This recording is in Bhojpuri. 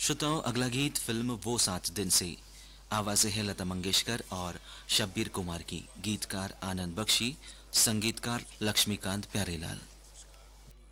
श्रोताओं, अगला गीत फिल्म वो 7 दिन से। आवाजें हैं लता मंगेशकर और शब्बीर कुमार की, गीतकार आनंद बख्शी, संगीतकार लक्ष्मीकांत प्यारेलाल।